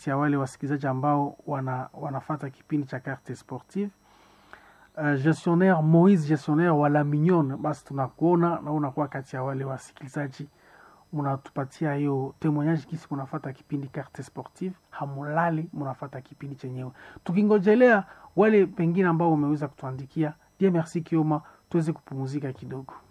kati ya wale wasikilizaji ambao wanafuata kipindi cha Carte Sportive. Gestionnaire Moise, gestionnaire wala Mignonne, basi tunakuona na unakuwa kati ya wale wasikilizaji mnatupatia hiyo témoignage kisi mnafuata kipindi Carte Sportive, hamulali mnafuata kipindi chenyewe. Tukingojelea wale pengine ambao umeweza kutuandikia, Dieu merci Kioma, tuweze kupumzika kidogo.